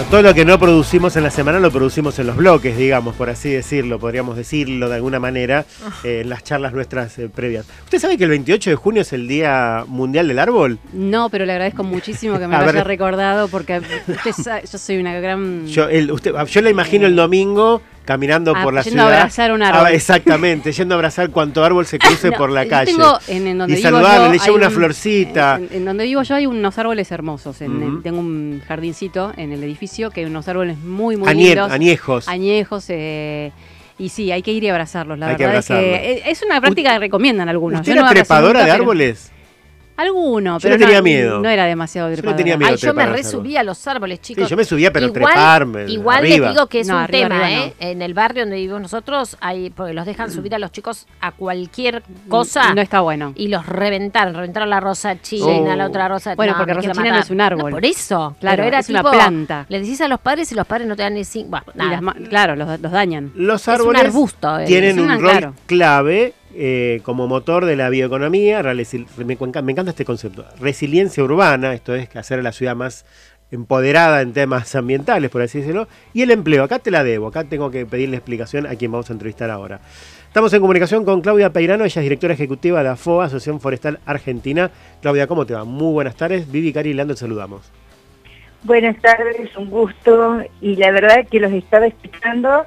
todo lo que no producimos en la semana lo producimos en los bloques, digamos, por así decirlo, podríamos decirlo de alguna manera, en las charlas nuestras previas. ¿Usted sabe que el 28 de junio es el Día Mundial del Árbol? No, pero le agradezco muchísimo que me lo haya recordado, porque usted sabe, yo soy una gran... Yo la imagino el domingo caminando por la ciudad. Yendo a abrazar un árbol. Exactamente, yendo a abrazar cuanto árbol se cruce por la calle. Tengo, en donde y vivo saludarle, yo, le llevo una florcita. En donde vivo yo hay unos árboles hermosos. Tengo un jardincito en el edificio que hay unos árboles muy lindos. Añejos. Y sí, hay que ir y abrazarlos. La verdad es que es una práctica que recomiendan algunos. ¿Usted era trepadora de árboles? Alguno, pero no, tenía miedo. No era demasiado trepadora. Tenía miedo. Ay, yo me resubía a los árboles, chicos. Sí, yo me subía, pero treparme. Igual arriba. les digo que es un arriba, tema, arriba ¿eh? En el barrio donde vivimos nosotros, porque los dejan subir a los chicos a cualquier cosa. No está bueno. Y los reventaron la rosa china, la otra rosa. Bueno, porque rosa china no es un árbol. No, por eso. Claro, pero era es una planta. Le decís a los padres y los padres no te dan ni cinco. Bueno, claro, los dañan. Los árboles es un arbusto, tienen un rol clave como motor de la bioeconomía. Me encanta este concepto. Resiliencia urbana, esto es hacer a la ciudad más empoderada en temas ambientales, por así decirlo. Y el empleo, acá te la debo, acá tengo que pedirle explicación a quien vamos a entrevistar ahora. Estamos en comunicación con Claudia Peirano, ella es directora ejecutiva de AFOA, Asociación Forestal Argentina. Claudia, ¿cómo te va? Muy buenas tardes. Vivi, Cari y Lando, te saludamos. Buenas tardes, un gusto, y la verdad que los estaba escuchando.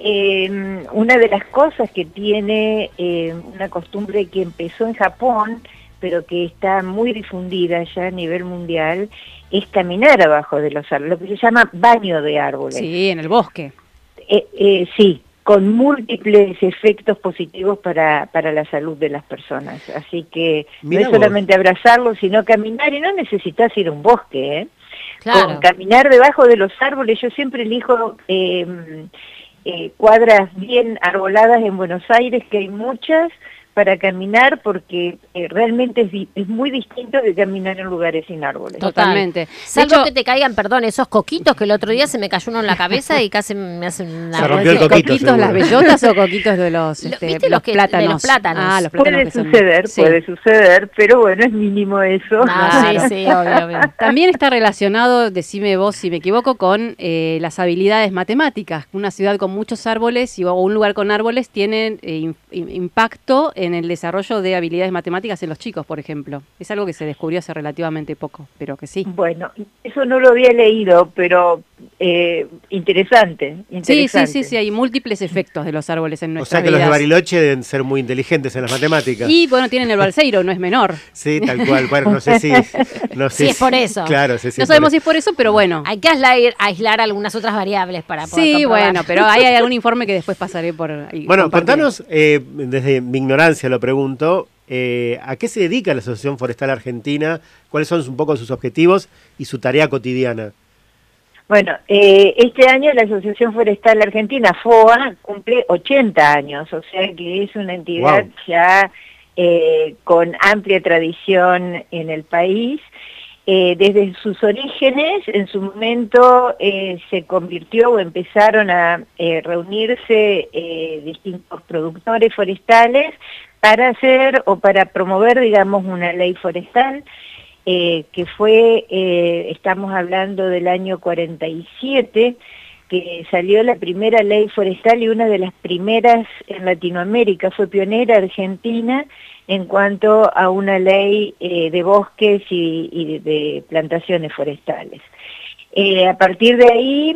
Una de las cosas que tiene una costumbre que empezó en Japón, pero que está muy difundida ya a nivel mundial, es caminar abajo de los árboles, lo que se llama baño de árboles. Sí, en el bosque. Sí, con múltiples efectos positivos para la salud de las personas. Así que no es solamente abrazarlos, sino caminar, y no necesitas ir a un bosque, ¿eh? Claro. Con caminar debajo de los árboles. Yo siempre elijo cuadras bien arboladas en Buenos Aires, que hay muchas, para caminar, porque realmente es muy distinto de caminar en lugares sin árboles. Totalmente. Salvo que te caigan, perdón, esos coquitos que el otro día se me cayó uno en la cabeza y casi me hacen una... Se rompió el coquito, ¿Coquitos las bellotas o coquitos de los, ¿viste los plátanos? De los plátanos. Ah, los plátanos puede suceder, pero bueno, es mínimo eso. Claro. Sí, obvio. También está relacionado, decime vos si me equivoco, con las habilidades matemáticas. Una ciudad con muchos árboles o un lugar con árboles tienen impacto en el desarrollo de habilidades matemáticas en los chicos, por ejemplo. Es algo que se descubrió hace relativamente poco, pero que sí. Bueno, eso no lo había leído, pero interesante. Sí, hay múltiples efectos de los árboles en nuestras vidas. O sea que los de Bariloche deben ser muy inteligentes en las matemáticas. Y bueno, tienen el balseiro, no es menor. Sí, tal cual. Bueno, no sé si es por eso. Claro, no sabemos si es por eso, pero bueno. Hay que aislar algunas otras variables para poder comprobar. Bueno, pero hay algún informe que después pasaré por... Bueno, contanos, desde mi ignorancia lo pregunto, ¿a qué se dedica la Asociación Forestal Argentina? ¿Cuáles son un poco sus objetivos y su tarea cotidiana? Bueno, este año la Asociación Forestal Argentina, FOA, cumple 80 años, o sea que es una entidad ya con amplia tradición en el país. Desde sus orígenes, en su momento se convirtió o empezaron a reunirse distintos productores forestales para hacer o para promover, digamos, una ley forestal, que fue, estamos hablando del año 47, que salió la primera ley forestal y una de las primeras en Latinoamérica, fue pionera Argentina en cuanto a una ley de bosques y de plantaciones forestales. A partir de ahí,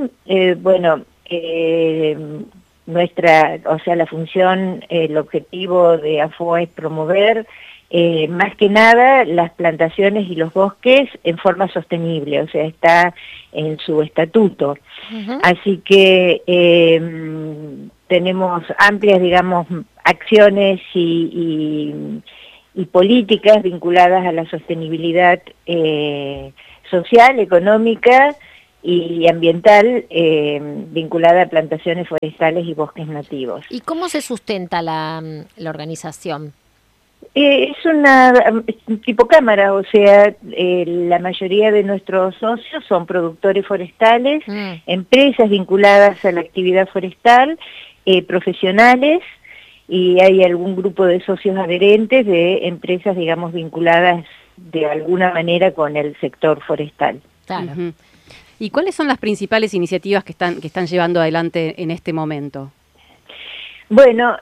la función, el objetivo de AFOA es promover más que nada las plantaciones y los bosques en forma sostenible, o sea, está en su estatuto. Así que tenemos amplias, digamos, acciones y políticas vinculadas a la sostenibilidad social, económica y ambiental, vinculada a plantaciones forestales y bosques nativos. ¿Y cómo se sustenta la organización? Es una tipo cámara, o sea, la mayoría de nuestros socios son productores forestales, empresas vinculadas a la actividad forestal, profesionales, y hay algún grupo de socios adherentes de empresas, digamos, vinculadas de alguna manera con el sector forestal. Claro. ¿Y cuáles son las principales iniciativas que están llevando adelante en este momento? Bueno,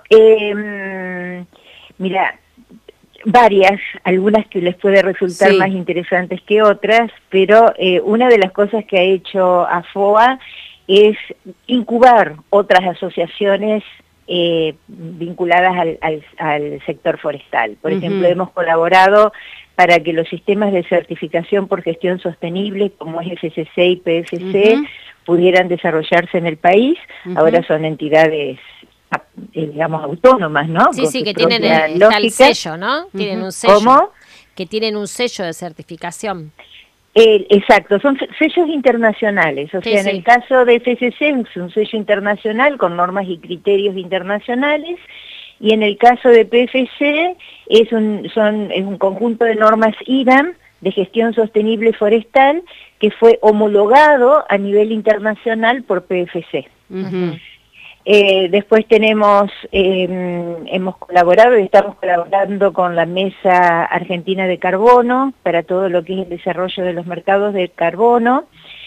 mira, varias, algunas que les puede resultar Sí. más interesantes que otras, pero una de las cosas que ha hecho AFOA es incubar otras asociaciones vinculadas al sector forestal. Por ejemplo, hemos colaborado para que los sistemas de certificación por gestión sostenible, como es FCC y PFC, pudieran desarrollarse en el país. Ahora son entidades, digamos, autónomas, ¿no? Sí, Con sí, sus que tienen propias está el lógicas. sello, ¿no? Tienen un sello. ¿Cómo? Que tienen un sello de certificación. Exacto, son sellos internacionales, o Sí, sea, en sí. el caso de FCC es un sello internacional con normas y criterios internacionales, y en el caso de PFC es un conjunto de normas IRAM de gestión sostenible forestal que fue homologado a nivel internacional por PFC. Después hemos colaborado y estamos colaborando con la Mesa Argentina de Carbono para todo lo que es el desarrollo de los mercados de carbono.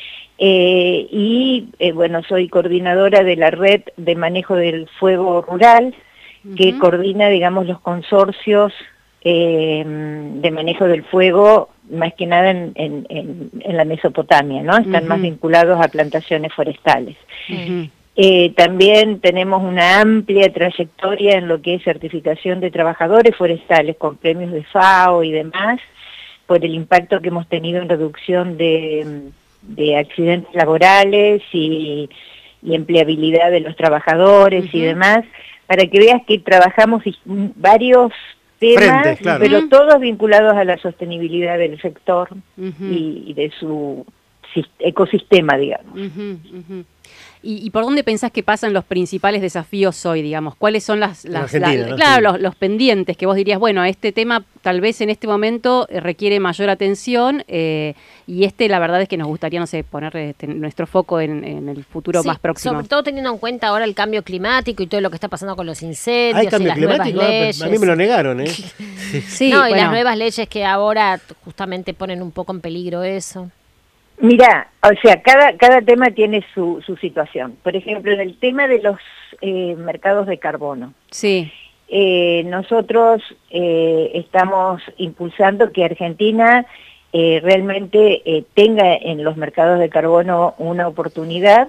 Bueno, soy coordinadora de la red de manejo del fuego rural, que coordina, digamos, los consorcios de manejo del fuego, más que nada en la Mesopotamia, ¿no? Están más vinculados a plantaciones forestales. También tenemos una amplia trayectoria en lo que es certificación de trabajadores forestales con premios de FAO y demás, por el impacto que hemos tenido en reducción de accidentes laborales y empleabilidad de los trabajadores y demás, para que veas que trabajamos varios temas, Frentes, claro. pero todos vinculados a la sostenibilidad del sector y de su ecosistema, digamos. ¿Y por dónde pensás que pasan los principales desafíos hoy, digamos? ¿Cuáles son Argentina, ¿no? claro, Sí. los pendientes que vos dirías, bueno, este tema tal vez en este momento requiere mayor atención y la verdad es que nos gustaría, no sé, poner nuestro foco en el futuro Sí, más próximo? sobre todo teniendo en cuenta ahora el cambio climático y todo lo que está pasando con los incendios ¿Hay y cambio las nuevas climático? leyes. A mí me lo negaron, ¿eh? Sí, No, y bueno, las nuevas leyes que ahora justamente ponen un poco en peligro eso. Mira, o sea, cada tema tiene su situación. Por ejemplo, en el tema de los mercados de carbono, sí. nosotros estamos impulsando que Argentina realmente tenga en los mercados de carbono una oportunidad.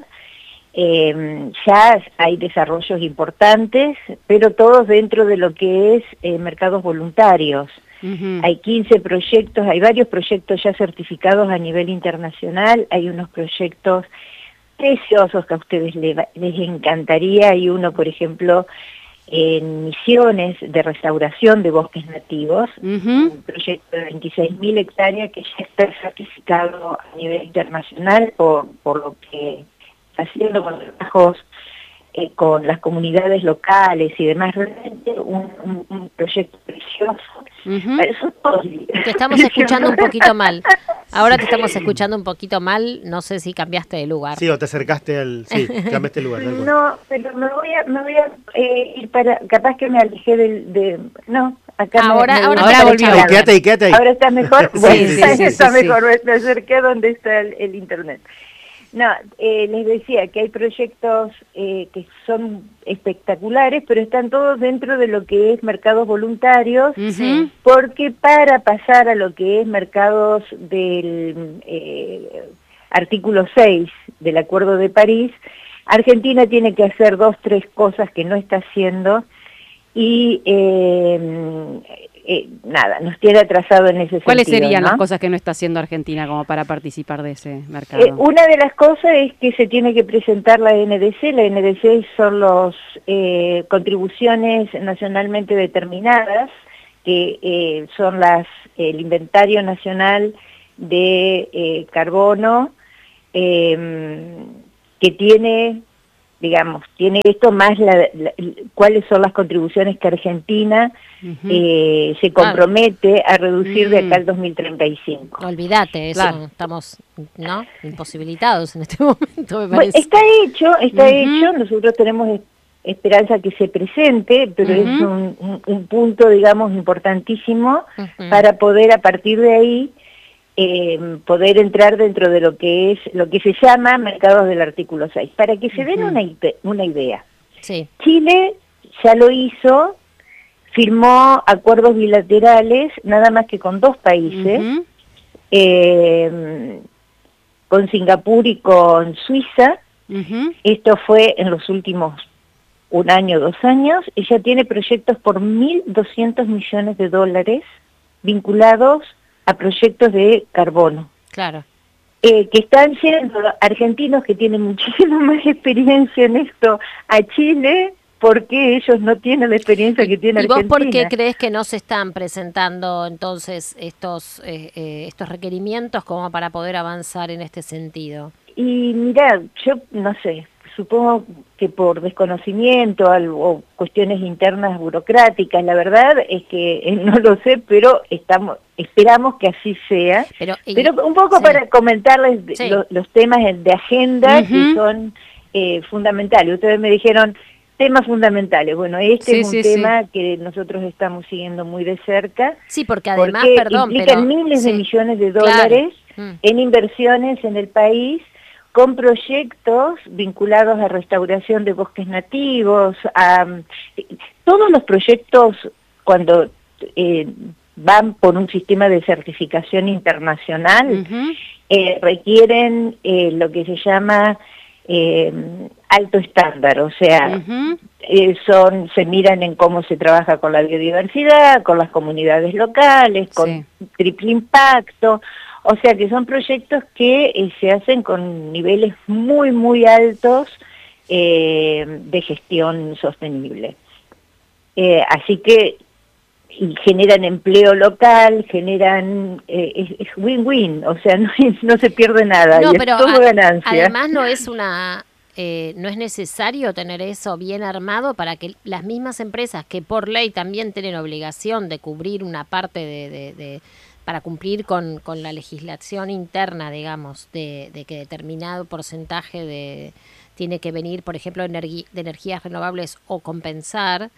Ya hay desarrollos importantes, pero todos dentro de lo que es mercados voluntarios. Hay 15 proyectos, hay varios proyectos ya certificados a nivel internacional, hay unos proyectos preciosos que a ustedes les encantaría. Hay uno, por ejemplo, en Misiones de restauración de bosques nativos, un proyecto de 26.000 hectáreas que ya está certificado a nivel internacional por lo que está haciendo con trabajos con las comunidades locales y demás. Realmente un proyecto precioso. Eso todo. Te estamos escuchando un poquito mal. Ahora te estamos escuchando un poquito mal. No sé si cambiaste de lugar. Sí, o te acercaste sí, cambiaste el lugar. Tal cual. No, pero me voy a ir para, capaz que me alejé no, acá Ahora volvió. Quédate ahí. Ahora está mejor. Sí, Bueno, sí, está sí. mejor, me acerqué donde está el internet. No, les decía que hay proyectos que son espectaculares, pero están todos dentro de lo que es mercados voluntarios, porque para pasar a lo que es mercados del artículo 6 del Acuerdo de París, Argentina tiene que hacer 3 cosas que no está haciendo y nada, nos tiene atrasado en ese sentido. ¿Cuáles serían ¿no? las cosas que no está haciendo Argentina como para participar de ese mercado? Una de las cosas es que se tiene que presentar la NDC. La NDC son las contribuciones nacionalmente determinadas, que son el inventario nacional de carbono, que tiene, digamos, tiene esto más cuáles son las contribuciones que Argentina se compromete a reducir de acá al 2035. Olvídate, eso estamos, ¿no? Imposibilitados en este momento, me Bueno, parece. está hecho, nosotros tenemos esperanza que se presente, pero es un punto, digamos, importantísimo para poder a partir de ahí poder entrar dentro de lo que se llama mercados del artículo 6. Para que se den una idea, Sí. Chile ya lo hizo, firmó acuerdos bilaterales nada más que con 2 países, con Singapur y con Suiza. Esto fue en los últimos 1 año, 2 años. Ella tiene proyectos por $1.200 millones vinculados a proyectos de carbono. Claro. Que están siendo argentinos que tienen muchísima más experiencia en esto a Chile, porque ellos no tienen la experiencia que tiene Argentina. ¿Y vos por qué crees que no se están presentando entonces estos requerimientos como para poder avanzar en este sentido? Y mirá, yo no sé, supongo que por desconocimiento o cuestiones internas burocráticas, la verdad es que no lo sé, pero esperamos que así sea. Pero un poco para comentarles los temas de agenda que son fundamentales. Ustedes me dijeron temas fundamentales. Bueno, este es un tema que nosotros estamos siguiendo muy de cerca. Sí, porque además, implican miles de millones de dólares en inversiones en el país, con proyectos vinculados a restauración de bosques nativos, todos los proyectos cuando van por un sistema de certificación internacional, requieren lo que se llama alto estándar, o sea, se miran en cómo se trabaja con la biodiversidad, con las comunidades locales, con triple impacto. O sea que son proyectos que se hacen con niveles muy, muy altos de gestión sostenible. Así que generan empleo local, generan... es win-win, o sea, no se pierde nada, no, y pero es todo ganancia. Además no es no es necesario tener eso bien armado para que las mismas empresas que por ley también tienen obligación de cubrir una parte para cumplir con la legislación interna, digamos, de que determinado porcentaje tiene que venir, por ejemplo, de energías renovables o compensar,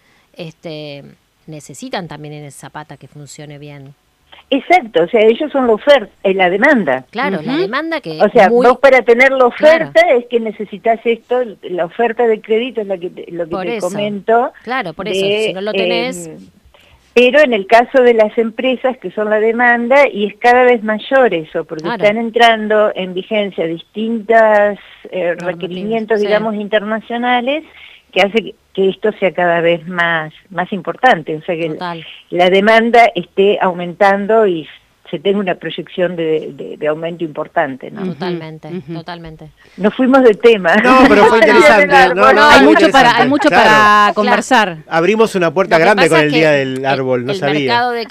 necesitan también en esa pata que funcione bien. Exacto, o sea, ellos son la demanda. Claro, la demanda que... O sea, vos para tener la oferta es que necesitas esto, la oferta de crédito es lo que te comento. Claro, por eso, si no lo tenés... Pero en el caso de las empresas que son la demanda, y es cada vez mayor eso, porque están entrando en vigencia distintos requerimientos, digamos, internacionales, que hace que esto sea cada vez más importante, o sea que la demanda esté aumentando y se tenga una proyección de aumento importante, ¿no? Totalmente, totalmente. Nos fuimos de tema. No, pero fue interesante. Hay mucho para conversar. Abrimos una puerta grande con el Día del Árbol, no sabía.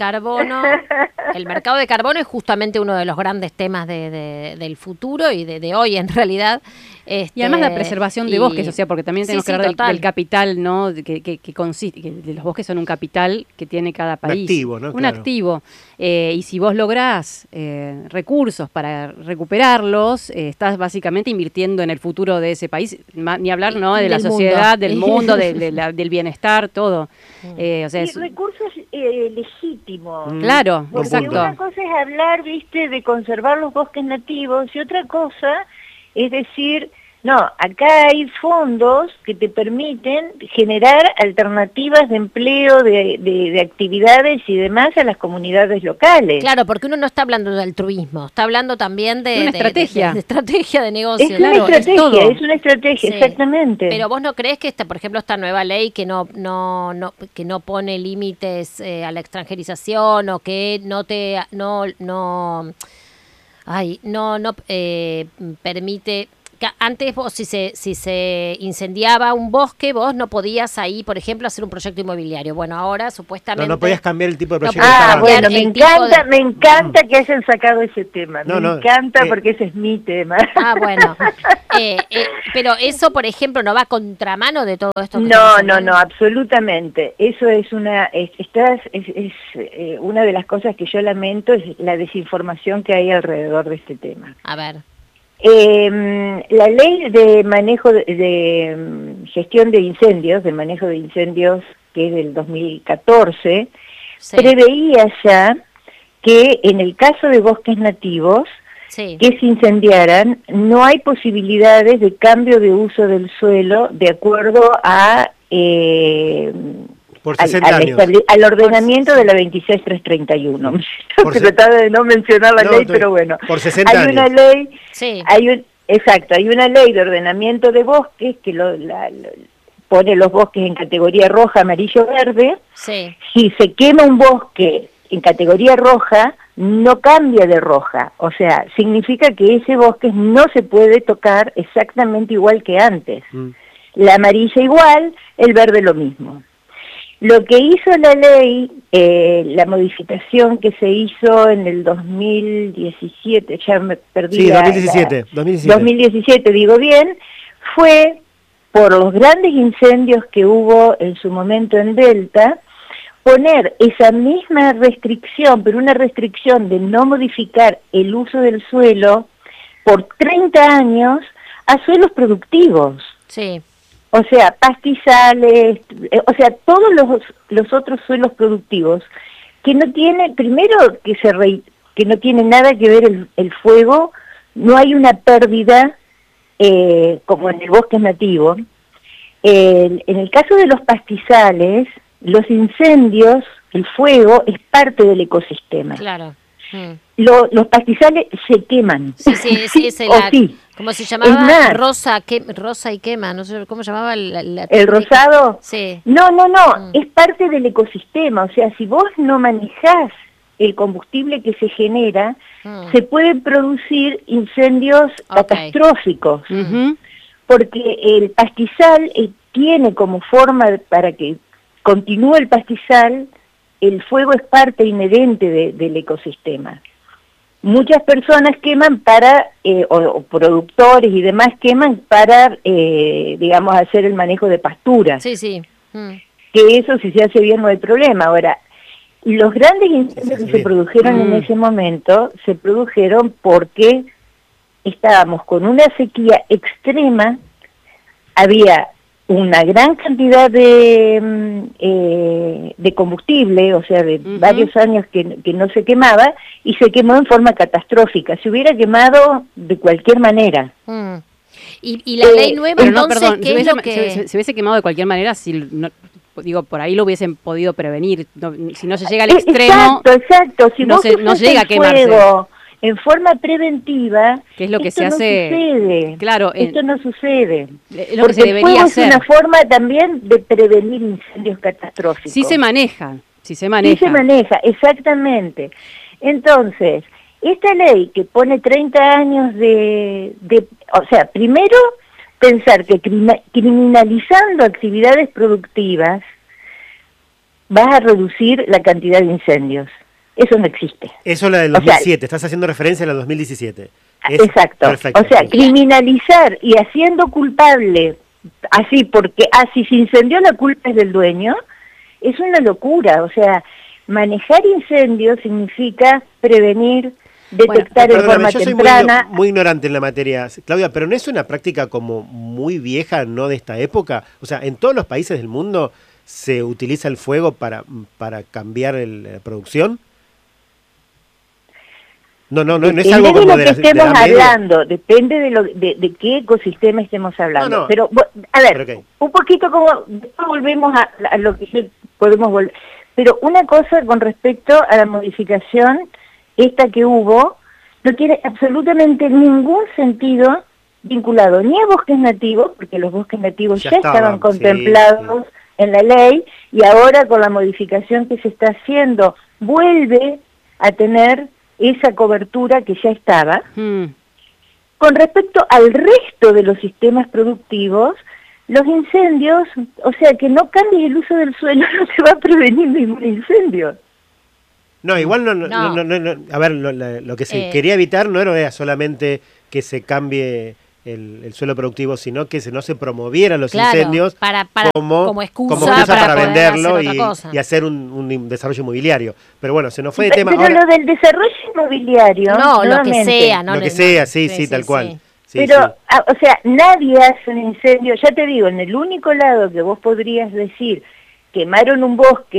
El mercado de carbono es justamente uno de los grandes temas del futuro y de hoy en realidad. Y además la preservación de bosques, o sea, porque también tenemos que hablar del capital, ¿no? Que consiste, que los bosques son un capital que tiene cada país. Un activo, ¿no? Un activo. Y si vos lográs recursos para recuperarlos, estás básicamente invirtiendo en el futuro de ese país, ni hablar, ¿no? De la sociedad, del mundo, del bienestar, todo. O sea, y recursos legítimos. Claro, porque exacto. Una cosa es hablar, viste, de conservar los bosques nativos, y otra cosa es decir, no, acá hay fondos que te permiten generar alternativas de empleo, de actividades y demás a las comunidades locales. Claro, porque uno no está hablando de altruismo, está hablando también de una estrategia. De estrategia de negocio. Es una estrategia, exactamente. Pero vos no crees que por ejemplo, esta nueva ley que no pone límites a la extranjerización o que permite... Antes vos, si se incendiaba un bosque, vos no podías ahí, por ejemplo, hacer un proyecto inmobiliario. Bueno, ahora supuestamente... No podías cambiar el tipo de proyecto. Bueno, me encanta que hayan sacado ese tema. Me encanta porque ese es mi tema. Bueno. Pero eso, por ejemplo, ¿no va a contramano de todo esto? No, absolutamente. Eso es una de las cosas que yo lamento, es la desinformación que hay alrededor de este tema. A ver. La ley de manejo de gestión de incendios, de manejo de incendios, que es del 2014, preveía ya que en el caso de bosques nativos, Sí. que se incendiaran, no hay posibilidades de cambio de uso del suelo de acuerdo a Por 60 años. al ordenamiento de la 26331. Por Se trataba de no mencionar la ley, pero bueno. Por 60 hay años. una ley, Sí. exacto, hay una ley de ordenamiento de bosques que pone los bosques en categoría roja, amarillo, verde. Sí. Si se quema un bosque en categoría roja, no cambia de roja, o sea, significa que ese bosque no se puede tocar exactamente igual que antes. La amarilla igual, el verde lo mismo. Lo que hizo la ley, la modificación que se hizo en el 2017, ya me perdí. Sí, 2017. 2017, digo bien, fue por los grandes incendios que hubo en su momento en Delta, poner esa misma restricción, pero una restricción de no modificar el uso del suelo por 30 años a suelos productivos. Sí. O sea, pastizales, o sea, todos los otros suelos productivos que no tiene, primero que no tiene nada que ver el fuego, no hay una pérdida como en el bosque nativo. En el caso de los pastizales, los incendios, el fuego es parte del ecosistema. Claro. Los pastizales se queman. Sí, Sí. ¿Cómo se llamaba? más, rosa y quema, no sé cómo llamaba ¿el rosado? Sí. No, es parte del ecosistema, o sea, si vos no manejás el combustible que se genera, se pueden producir incendios catastróficos, porque el pastizal tiene como forma para que continúe el pastizal, el fuego es parte inherente del ecosistema. Muchas personas queman para, o productores y demás queman para, digamos, hacer el manejo de pasturas. Sí, sí. Que eso si se hace bien no hay problema. Ahora, los grandes incendios que se produjeron en ese momento, se produjeron porque estábamos con una sequía extrema, había una gran cantidad de combustible, o sea, de varios años que no se quemaba, y se quemó en forma catastrófica. Se hubiera quemado de cualquier manera. Y la ley nueva, entonces, perdón, ¿qué es lo que...? se hubiese quemado de cualquier manera si... No, digo, por ahí lo hubiesen podido prevenir. No, si no se llega al extremo... Exacto. Si no vos no llega a quemarse. Fuego en forma preventiva, que es lo que se no hace. Sucede. Claro, esto no sucede. Es lo que se debería el fuego hacer. Es una forma también de prevenir incendios catastróficos. Sí se maneja. Sí se maneja, exactamente. Entonces, esta ley que pone 30 años o sea, primero pensar que criminalizando actividades productivas vas a reducir la cantidad de incendios. Eso no existe. Eso es la del 2007, estás haciendo referencia a la 2017. Exacto. Perfecto. O sea, criminalizar y haciendo culpable, así porque si se incendió la culpa es del dueño, es una locura. O sea, manejar incendios significa prevenir, detectar en forma temprana. Soy muy ignorante en la materia, Claudia, pero ¿no es una práctica como muy vieja, no de esta época? O sea, en todos los países del mundo se utiliza el fuego para cambiar la producción. No es algo como de lo que estemos hablando, depende de qué ecosistema estemos hablando. Pero, a ver, un poquito como, después volvemos a lo que podemos volver. Pero una cosa con respecto a la modificación, esta que hubo, no tiene absolutamente ningún sentido vinculado ni a bosques nativos, porque los bosques nativos ya estaban contemplados en la ley, y ahora con la modificación que se está haciendo, vuelve a tener esa cobertura que ya estaba. Con respecto al resto de los sistemas productivos, los incendios, o sea, que no cambie el uso del suelo, no se va a prevenir ningún incendio. No, igual no. A ver, lo que se quería evitar no era solamente que se cambie el suelo productivo, sino que no se promovieran los incendios como excusa para venderlo y hacer un desarrollo inmobiliario. Pero bueno, se nos fue de tema. Pero ahora, lo del desarrollo inmobiliario, lo que sea, lo que sea, sí, tal cual. Sí, pero, o sea, nadie hace un incendio, ya te digo, en el único lado que vos podrías decir, quemaron un bosque,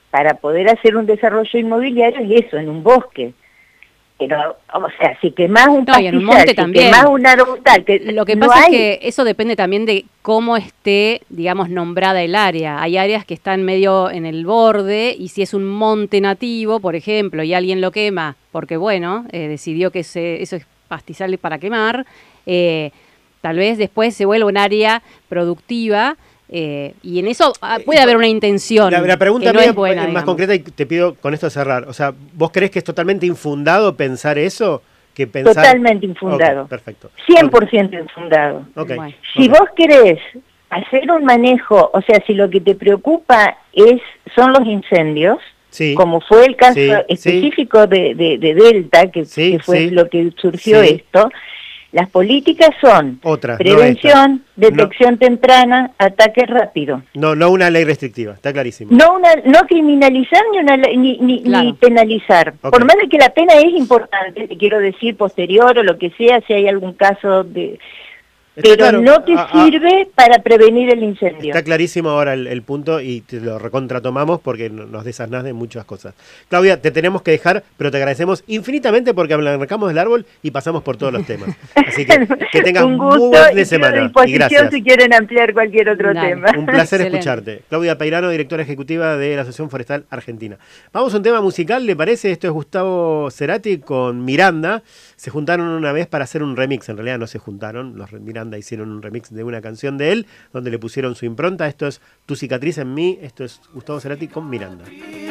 para poder hacer un desarrollo inmobiliario es eso, en un bosque. Pero, o sea, si quemás un No, y en un monte pastizal, si también. quemás un árbol tal, que Lo que no pasa es hay- que eso depende también de cómo esté, digamos, nombrada el área. Hay áreas que están medio en el borde y si es un monte nativo, por ejemplo, y alguien lo quema porque, bueno, decidió que eso es pastizal para quemar, tal vez después se vuelva un área productiva. Y en eso puede haber una intención La pregunta que no mía es buena, es más digamos. concreta y te pido con esto cerrar. O sea, ¿vos crees que es totalmente infundado pensar eso? Que pensar... Totalmente infundado. Ok, perfecto. 100% infundado. Ok, Bueno. Si ok. vos querés hacer un manejo, o sea, si lo que te preocupa son los incendios, Sí. como fue el caso Sí, específico de Delta, que fue sí. lo que surgió Sí. esto, las políticas son Otras, no prevención, esta. detección temprana, ataque rápido. No una ley restrictiva, está clarísimo. No criminalizar ni Claro. penalizar. Ok. Por más de que la pena es importante, te quiero decir, posterior o lo que sea, si hay algún caso de... Está Pero claro. no te sirve para prevenir el incendio. Está clarísimo ahora el punto y te lo recontratomamos porque nos desasnás de muchas cosas. Claudia, te tenemos que dejar, pero te agradecemos infinitamente porque arrancamos del árbol y pasamos por todos los temas. Así que tengas Un muy gusto buen fin de y quedo a semana. Y disposición gracias. si quieren ampliar cualquier otro Dale. tema. Un placer Excelente. escucharte. Claudia Peirano, directora ejecutiva de la Asociación Forestal Argentina. Vamos a un tema musical, ¿le parece? Esto es Gustavo Cerati con Miranda. Se juntaron una vez para hacer un remix. En realidad no se juntaron. Los Miranda hicieron un remix de una canción de él, donde le pusieron su impronta. Esto es Tu cicatriz en mí. Esto es Gustavo Cerati con Miranda.